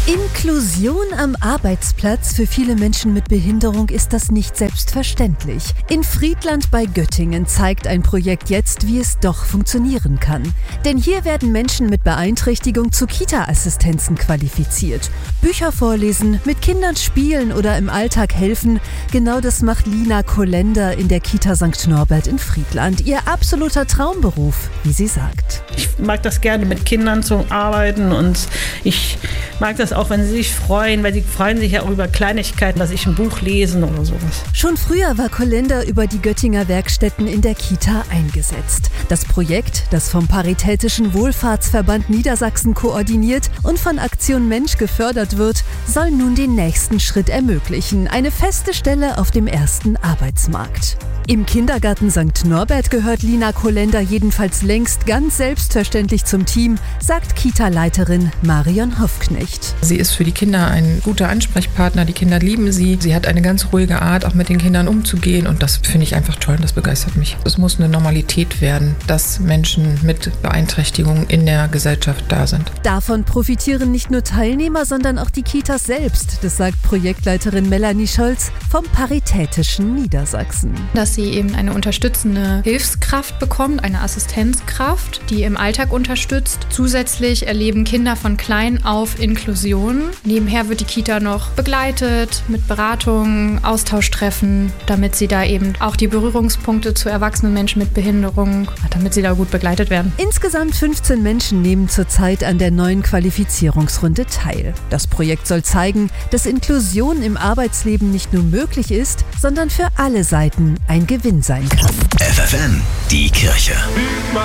Inklusion am Arbeitsplatz für viele Menschen mit Behinderung ist das nicht selbstverständlich. In Friedland bei Göttingen zeigt ein Projekt jetzt, wie es doch funktionieren kann. Denn hier werden Menschen mit Beeinträchtigung zu Kita-Assistenzen qualifiziert. Bücher vorlesen, mit Kindern spielen oder im Alltag helfen, genau das macht Lina Kolender in der Kita St. Norbert in Friedland. Ihr absoluter Traumberuf, wie sie sagt. Ich mag das gerne, mit Kindern zu arbeiten, und ich mag das auch, wenn sie sich freuen, weil sie freuen sich ja auch über Kleinigkeiten, dass ich ein Buch lesen oder sowas. Schon früher war Kolender über die Göttinger Werkstätten in der Kita eingesetzt. Das Projekt, das vom Paritätischen Wohlfahrtsverband Niedersachsen koordiniert und von Aktion Mensch gefördert wird, soll nun den nächsten Schritt ermöglichen: eine feste Stelle auf dem ersten Arbeitsmarkt. Im Kindergarten St. Norbert gehört Lina Kolender jedenfalls längst ganz selbstverständlich zum Team, sagt Kita-Leiterin Marion Hoffknecht. Sie ist für die Kinder ein guter Ansprechpartner, die Kinder lieben sie. Sie hat eine ganz ruhige Art, auch mit den Kindern umzugehen, und das finde ich einfach toll und das begeistert mich. Es muss eine Normalität werden, dass Menschen mit Beeinträchtigungen in der Gesellschaft da sind. Davon profitieren nicht nur Teilnehmer, sondern auch die Kitas selbst, das sagt Projektleiterin Melanie Scholz vom Paritätischen Niedersachsen. Dass sie eben eine unterstützende Hilfskraft bekommt, eine Assistenzkraft, die im Alltag unterstützt. Zusätzlich erleben Kinder von klein auf Inklusion. Nebenher wird die Kita noch begleitet mit Beratungen, Austauschtreffen, damit sie da eben auch die Berührungspunkte zu erwachsenen Menschen mit Behinderung, damit sie da gut begleitet werden. Insgesamt 15 Menschen nehmen zurzeit an der neuen Qualifizierungsrunde teil. Das Projekt soll zeigen, dass Inklusion im Arbeitsleben nicht nur möglich ist, sondern für alle Seiten ein Gewinn sein kann. FFN, die Kirche.